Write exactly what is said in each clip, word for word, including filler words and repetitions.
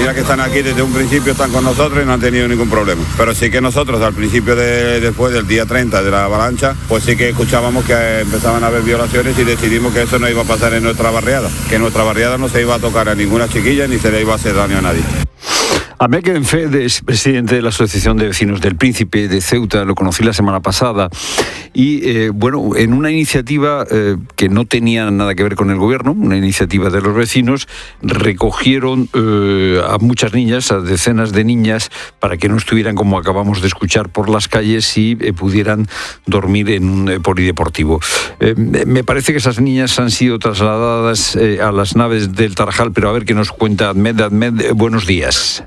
familias que están aquí desde un principio están con nosotros y no han tenido ningún problema. Pero sí que nosotros al principio de, después del día treinta de la avalancha, pues sí que escuchábamos que empezaban a haber violaciones y decidimos que eso no iba a pasar en nuestra barriada, que en nuestra barriada no se iba a tocar a ninguna chiquilla ni se le iba a hacer daño a nadie. Ahmed Kenfed es presidente de la Asociación de Vecinos del Príncipe de Ceuta, lo conocí la semana pasada, y eh, bueno, en una iniciativa eh, que no tenía nada que ver con el gobierno, una iniciativa de los vecinos, recogieron eh, a muchas niñas, a decenas de niñas, para que no estuvieran, como acabamos de escuchar, por las calles y eh, pudieran dormir en un eh, polideportivo. Eh, me parece que esas niñas han sido trasladadas eh, a las naves del Tarajal, pero a ver qué nos cuenta Ahmed. Ahmed, eh, buenos días.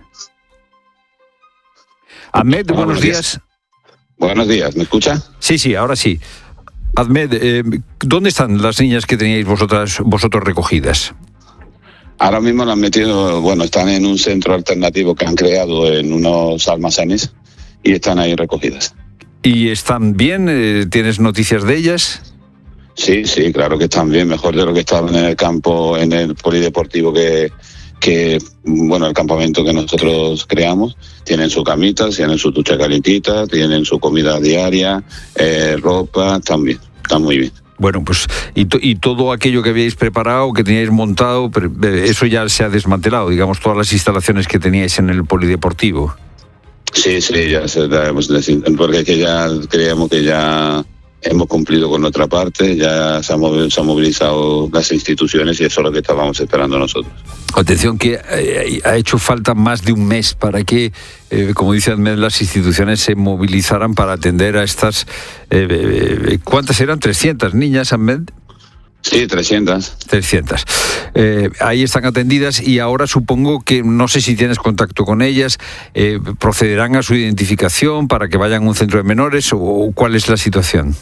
Ahmed, buenos, buenos días. días. Buenos días, ¿me escucha? Sí, sí, ahora sí. Ahmed, eh, ¿dónde están las niñas que teníais vosotras, vosotros recogidas? Ahora mismo las han metido, bueno, están en un centro alternativo que han creado en unos almacenes y están ahí recogidas. ¿Y están bien? Eh, ¿Tienes noticias de ellas? Sí, sí, claro que están bien, mejor de lo que estaban en el campo, en el polideportivo que... que, bueno, el campamento que nosotros creamos, tienen su camita, tienen su ducha calentita, tienen su comida diaria, eh, ropa, también, están muy bien. Bueno, pues, y, to, y todo aquello que habíais preparado, que teníais montado, eso ya se ha desmantelado, digamos, todas las instalaciones que teníais en el polideportivo. Sí, sí, ya se la hemos decidido, porque es que ya creíamos que ya hemos cumplido con nuestra parte, ya se han movilizado las instituciones y eso es lo que estábamos esperando nosotros. Atención, que eh, ha hecho falta más de un mes para que, eh, como dice Ahmed, las instituciones se movilizaran para atender a estas... Eh, eh, ¿Cuántas eran? ¿trescientas niñas, Ahmed? Sí, trescientas. trescientas. Eh, ahí están atendidas y ahora supongo que, no sé si tienes contacto con ellas, eh, procederán a su identificación para que vayan a un centro de menores o, o ¿cuál es la situación?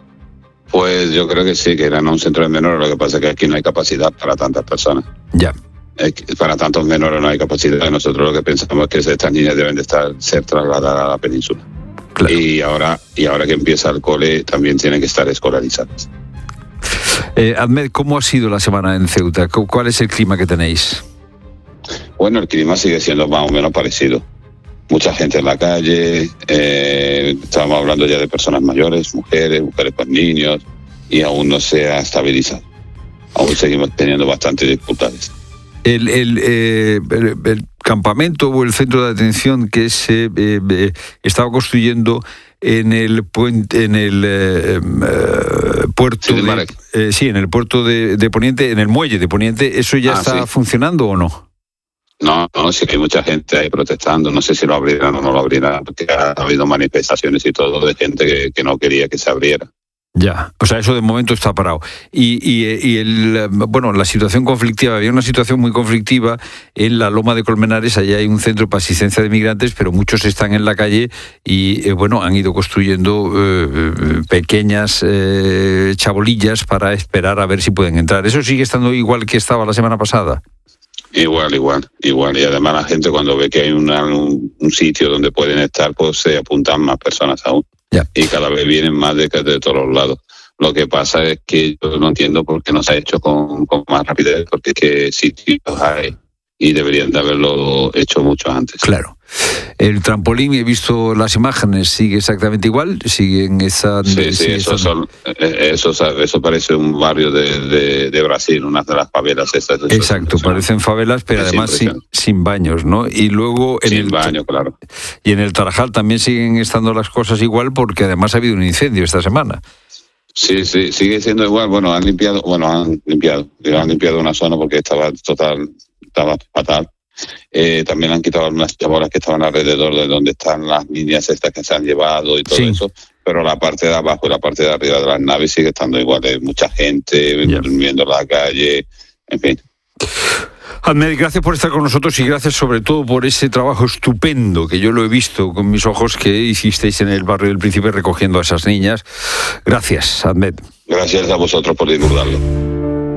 Pues yo creo que sí, que irán a un centro de menores, lo que pasa es que aquí no hay capacidad para tantas personas. Ya. Para tantos menores no hay capacidad. Nosotros lo que pensamos es que estas niñas deben de estar ser trasladadas a la península. Claro. Y ahora y ahora que empieza el cole también tienen que estar escolarizadas. Eh, Ahmed, ¿cómo ha sido la semana en Ceuta? ¿Cuál es el clima que tenéis? Bueno, el clima sigue siendo más o menos parecido. Mucha gente en la calle, eh, estábamos hablando ya de personas mayores, mujeres, mujeres con niños, y aún no se ha estabilizado. Aún seguimos teniendo bastantes dificultades. El, el, eh, el, el campamento o el centro de atención que se eh, eh, estaba construyendo en el puente, en el eh, eh, puerto sí, de, eh, sí, en el puerto de, de Poniente, en el muelle de Poniente, ¿eso ya ah, está sí. funcionando o no? No, no, sí que hay mucha gente ahí protestando, no sé si lo abrirán o no lo abrirán, porque ha habido manifestaciones y todo de gente que, que no quería que se abriera. Ya, o sea, eso de momento está parado. Y, y, y el, bueno, la situación conflictiva, había una situación muy conflictiva en la Loma de Colmenares, allá hay un centro para asistencia de migrantes, pero muchos están en la calle y, eh, bueno, han ido construyendo eh, pequeñas eh, chabolillas para esperar a ver si pueden entrar. ¿Eso sigue estando igual que estaba la semana pasada? Igual, igual, igual. Y además la gente cuando ve que hay una, un, un sitio donde pueden estar, pues se apuntan más personas aún. Ya. Y cada vez vienen más de, de todos los lados. Lo que pasa es que yo no entiendo por qué no se ha hecho con, con más rapidez, porque es que sitios hay y deberían de haberlo hecho mucho antes. Claro. El trampolín, he visto las imágenes, sigue exactamente igual, sigue en esa... Sí, sí, eso, son, eso, eso parece un barrio de, de, de Brasil, una de las favelas estas. Exacto, parecen favelas, pero es además sin, sin baños, ¿no? Y luego... En sin el, baño, claro. Y en el Tarajal también siguen estando las cosas igual, porque además ha habido un incendio esta semana. Sí, sí, sigue siendo igual. Bueno, han limpiado, bueno, han limpiado, han limpiado una zona porque estaba total, estaba fatal. Eh, también han quitado algunas chabolas que estaban alrededor de donde están las niñas estas que se han llevado y todo sí. eso, pero la parte de abajo y la parte de arriba de las naves sigue estando igual. Hay mucha gente yeah. viendo la calle, en fin. Ahmed, gracias por estar con nosotros y gracias sobre todo por ese trabajo estupendo que yo lo he visto con mis ojos que hicisteis en el barrio del Príncipe recogiendo a esas niñas. Gracias, Ahmed. Gracias a vosotros por divulgarlo.